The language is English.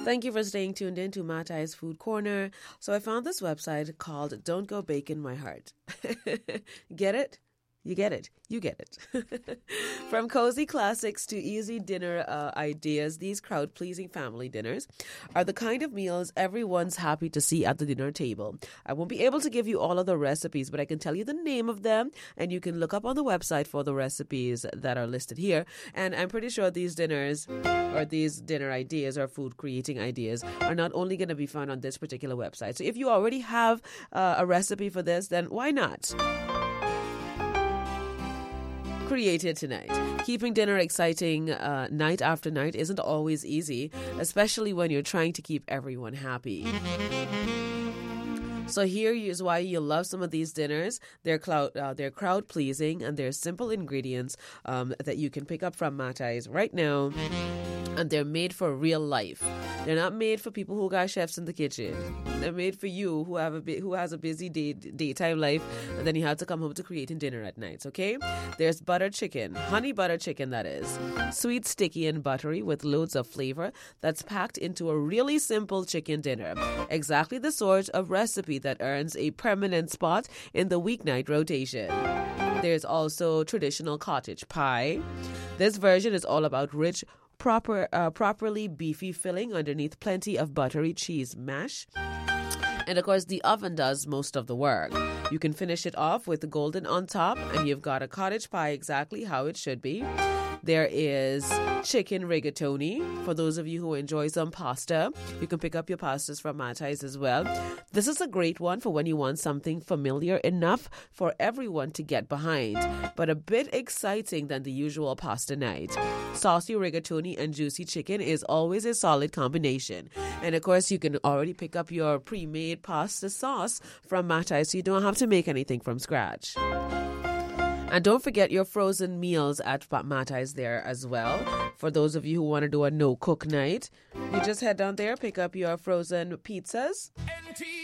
Thank you for staying tuned in to Matai's Food Corner. So I found this website called Don't Go Bacon My Heart. Get it? You get it. You get it. From cozy classics to easy dinner ideas, these crowd-pleasing family dinners are the kind of meals everyone's happy to see at the dinner table. I won't be able to give you all of the recipes, but I can tell you the name of them, and you can look up on the website for the recipes that are listed here. And I'm pretty sure these dinners or these dinner ideas or food creating ideas are not only going to be found on this particular website. So if you already have a recipe for this, then why not create it tonight? Keeping dinner exciting night after night isn't always easy, especially when you're trying to keep everyone happy. So here is why you'll love some of these dinners. They're crowd pleasing, and they're simple ingredients that you can pick up from Matai's right now. And they're made for real life. They're not made for people who got chefs in the kitchen. They're made for you who has a busy daytime life, and then you have to come home to creating dinner at night, okay? There's butter chicken, honey butter chicken that is. Sweet, sticky, and buttery with loads of flavor that's packed into a really simple chicken dinner. Exactly the sort of recipe that earns a permanent spot in the weeknight rotation. There's also traditional cottage pie. This version is all about rich, properly beefy filling underneath plenty of buttery cheese mash. And of course, the oven does most of the work. You can finish it off with the golden on top, and you've got a cottage pie exactly how it should be. There is chicken rigatoni. For those of you who enjoy some pasta, you can pick up your pastas from Matai's as well. This is a great one for when you want something familiar enough for everyone to get behind, but a bit exciting than the usual pasta night. Saucy rigatoni and juicy chicken is always a solid combination. And of course, you can already pick up your pre-made pasta sauce from Matai's, so you don't have to make anything from scratch. And don't forget your frozen meals at Matai's there as well. For those of you who want to do a no-cook night, you just head down there, pick up your frozen pizzas.